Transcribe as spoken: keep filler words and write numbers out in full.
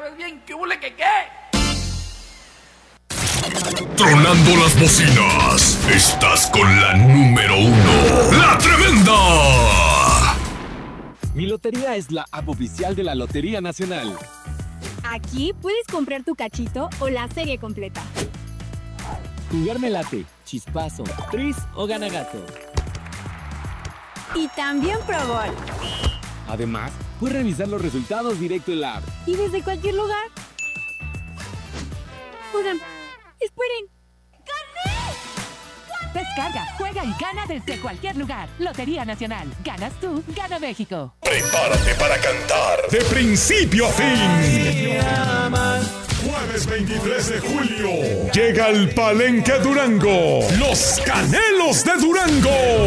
pues bien, ¿qué hule que qué? Tronando las bocinas, estás con la número uno, La Tremenda. Mi lotería es la app oficial de la Lotería Nacional. Aquí puedes comprar tu cachito o la serie completa. Jugar late, chispazo, tris o ganagato. Y también Pro Gol. Además, puedes revisar los resultados directo en la app. Y desde cualquier lugar. Oigan, esperen. Descarga, juega y gana desde cualquier lugar. Lotería Nacional. Ganas tú, gana México. Prepárate para cantar de principio a fin. Jueves veintitrés de julio llega al Palenque Durango, Los Canelos de Durango.